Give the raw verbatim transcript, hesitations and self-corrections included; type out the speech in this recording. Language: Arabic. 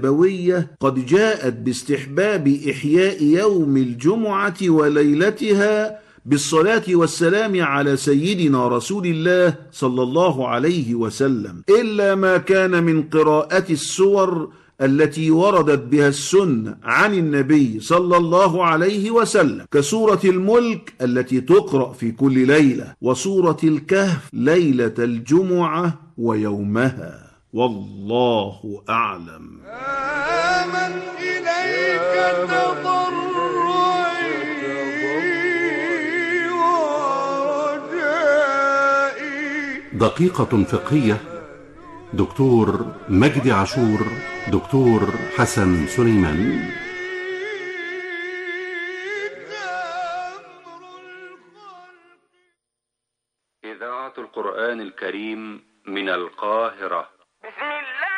النبوية قد جاءت باستحباب إحياء يوم الجمعة وليلتها بالصلاة والسلام على سيدنا رسول الله صلى الله عليه وسلم، إلا ما كان من قراءة السور التي وردت بها السنة عن النبي صلى الله عليه وسلم، كسورة الملك التي تقرأ في كل ليلة، وسورة الكهف ليلة الجمعة ويومها، والله أعلم. آمن إليك تضرعي ورجائي. دقيقة فقهية، دكتور مجدي عاشور، دكتور حسن سليمان. إذاعة القرآن الكريم من القاهرة.